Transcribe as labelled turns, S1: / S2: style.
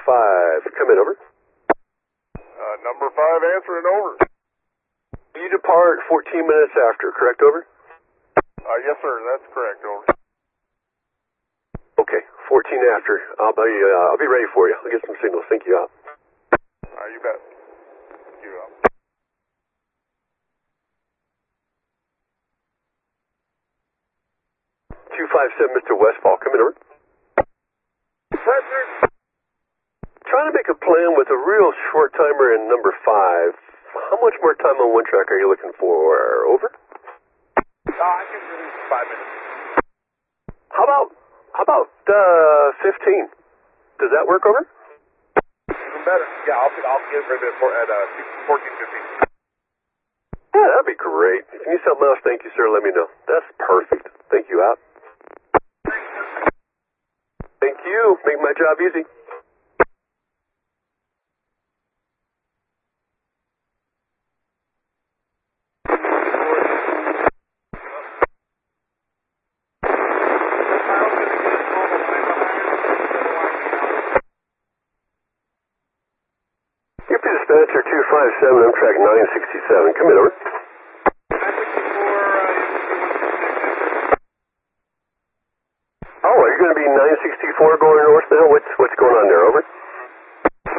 S1: 5, come in, over.
S2: Number 5 answering, over.
S1: You depart 14 minutes after, correct, over?
S2: Yes, sir, that's correct, over.
S1: Okay, 14 after. I'll be ready for you. I'll get some signals. Thank you, out.
S2: You bet. Thank you,
S1: 257, Mr. Westfall, come in, over.
S2: Presser.
S1: Trying to make a plan with a real short timer in number 5. How much more time on one track are you looking for? Over?
S2: I can do 5 minutes.
S1: How about 15? Does that work, over?
S2: Even better. Yeah, I'll get ready at 14:15.
S1: Yeah, that'd be great. If you need something else, thank you, sir. Let me know. That's perfect. Thank you, out. Thank you. Make my job easy. Dispatcher 257, I'm track 967. Come in, over. Oh, are you going to be 964 going north now? What's going on there, over?